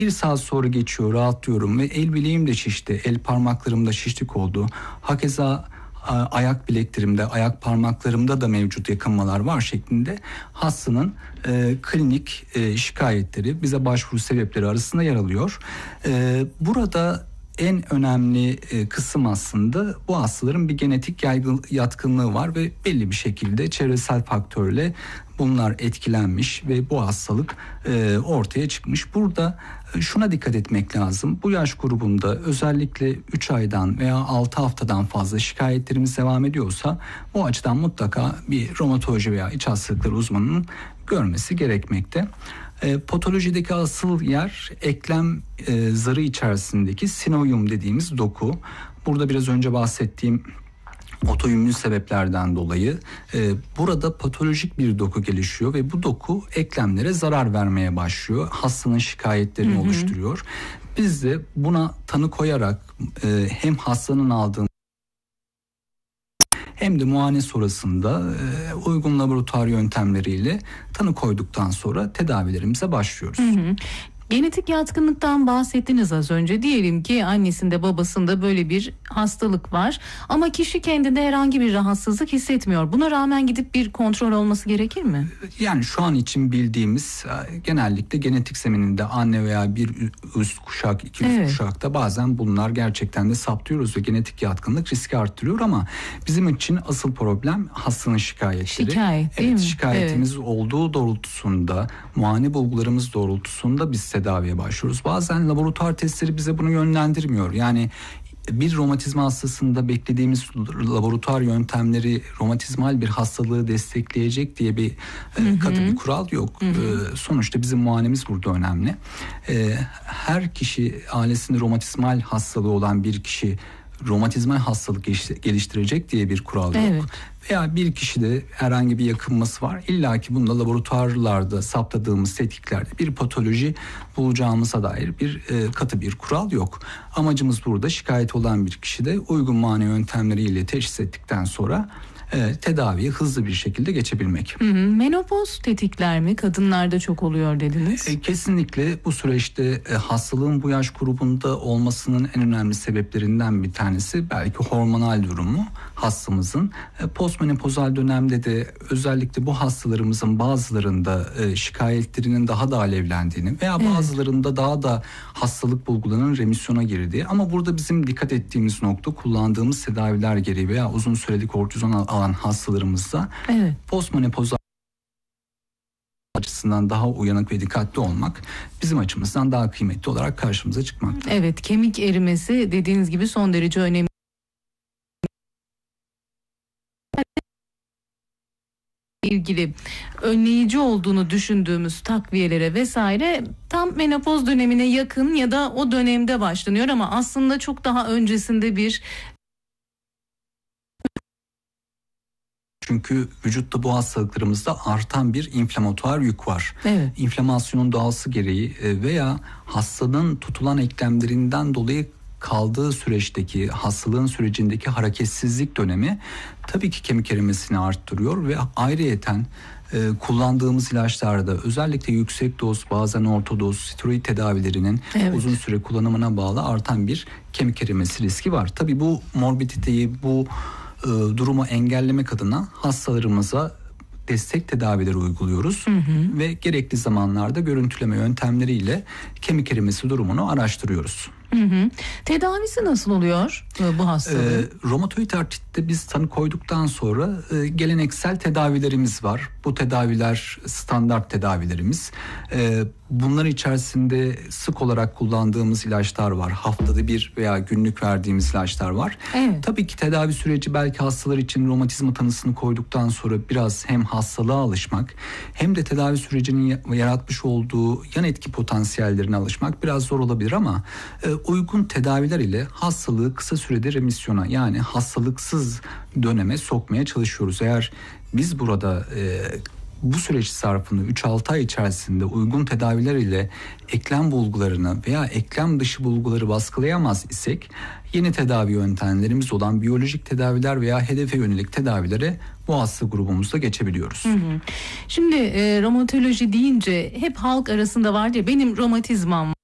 Bir saat sonra geçiyor, rahatlıyorum ve el bileğim de şişti, el parmaklarımda şişlik oldu. Hakeza ayak bileklerimde, ayak parmaklarımda da mevcut yakınmalar var şeklinde hastanın klinik şikayetleri bize başvuru sebepleri arasında yer alıyor. Burada en önemli kısım aslında bu hastaların bir genetik yatkınlığı var ve belli bir şekilde çevresel faktörle bunlar etkilenmiş ve bu hastalık ortaya çıkmış. Burada şuna dikkat etmek lazım. Bu yaş grubunda özellikle 3 aydan veya 6 haftadan fazla şikayetlerimiz devam ediyorsa bu açıdan mutlaka bir romatoloji veya iç hastalıkları uzmanının görmesi gerekmekte. Patolojideki asıl yer eklem zarı içerisindeki sinovium dediğimiz doku. Burada biraz önce bahsettiğim otoimmün sebeplerden dolayı burada patolojik bir doku gelişiyor ve bu doku eklemlere zarar vermeye başlıyor. Hastanın şikayetlerini oluşturuyor. Biz de buna tanı koyarak hem hastanın aldığı hem de muayene sonrasında uygun laboratuvar yöntemleriyle tanı koyduktan sonra tedavilerimize başlıyoruz. Genetik yatkınlıktan bahsettiniz az önce. Diyelim ki annesinde babasında böyle bir hastalık var ama kişi kendinde herhangi bir rahatsızlık hissetmiyor. Buna rağmen gidip bir kontrol olması gerekir mi? Yani şu an için bildiğimiz genellikle genetik zemininde anne veya bir üst kuşak, iki üst kuşakta bazen bunlar gerçekten de saptıyoruz ve genetik yatkınlık riski arttırıyor ama bizim için asıl problem hastanın şikayetleri. Değil mi? Şikayetimiz olduğu doğrultusunda, muayene bulgularımız doğrultusunda biz tedaviye başlıyoruz. Bazen laboratuvar testleri bize bunu yönlendirmiyor. Yani bir romatizma hastasında beklediğimiz laboratuvar yöntemleri romatizmal bir hastalığı destekleyecek diye bir katı bir kural yok. Sonuçta bizim muayenemiz burada önemli. Her kişi ailesinde romatizmal hastalığı olan bir kişi romatizmal hastalık geliştirecek diye bir kural yok. Veya bir kişide herhangi bir yakınması var. İlla ki bunda laboratuvarlarda saptadığımız tetkiklerde bir patoloji bulacağımıza dair bir katı bir kural yok. Amacımız burada şikayet olan bir kişide uygun muayene yöntemleriyle teşhis ettikten sonra tedaviye hızlı bir şekilde geçebilmek. Menopoz tetikler mi? Kadınlarda çok oluyor dediniz. Kesinlikle bu süreçte hastalığın bu yaş grubunda olmasının en önemli sebeplerinden bir tanesi belki hormonal durumu hastamızın. Postmenopozal dönemde de özellikle bu hastalarımızın bazılarında şikayetlerinin daha da alevlendiğini veya bazılarında daha da hastalık bulgularının remisyona girdiği ama burada bizim dikkat ettiğimiz nokta kullandığımız tedaviler gereği veya uzun süreli kortizon alan hastalarımızda postmenopozal açısından daha uyanık ve dikkatli olmak bizim açımızdan daha kıymetli olarak karşımıza çıkmakta. Evet, kemik erimesi dediğiniz gibi son derece önemli. İlgili önleyici olduğunu düşündüğümüz takviyelere vesaire tam menopoz dönemine yakın ya da o dönemde başlanıyor ama aslında çok daha öncesinde bir. Çünkü vücutta bu hastalıklarımızda artan bir inflamatuar yük var. İnflamasyonun doğası gereği veya hastanın tutulan eklemlerinden dolayı kaldığı süreçteki hastalığın sürecindeki hareketsizlik dönemi tabii ki kemik erimesini arttırıyor ve ayrıyeten kullandığımız ilaçlarda özellikle yüksek doz bazen orta doz steroid tedavilerinin uzun süre kullanımına bağlı artan bir kemik erimesi riski var. Tabii bu morbiditeyi, bu durumu engellemek adına hastalarımıza destek tedavileri uyguluyoruz ve gerekli zamanlarda görüntüleme yöntemleriyle kemik erimesi durumunu araştırıyoruz. Tedavisi nasıl oluyor bu hastalığın? Romatoid artritte biz tanı koyduktan sonra geleneksel tedavilerimiz var. Bu tedaviler standart tedavilerimiz. Bunlar içerisinde sık olarak kullandığımız ilaçlar var. Haftada bir veya günlük verdiğimiz ilaçlar var. Tabii ki tedavi süreci belki hastalar için romatizma tanısını koyduktan sonra biraz hem hastalığa alışmak hem de tedavi sürecinin yaratmış olduğu yan etki potansiyellerine alışmak biraz zor olabilir ama uygun tedaviler ile hastalığı kısa sürede remisyona yani hastalıksız döneme sokmaya çalışıyoruz. Eğer biz burada bu süreç zarfını 3-6 ay içerisinde uygun tedaviler ile eklem bulgularını veya eklem dışı bulguları baskılayamaz isek yeni tedavi yöntemlerimiz olan biyolojik tedaviler veya hedefe yönelik tedavilere bu hasta grubumuzda geçebiliyoruz. Şimdi romatoloji deyince hep halk arasında var ya benim romatizmam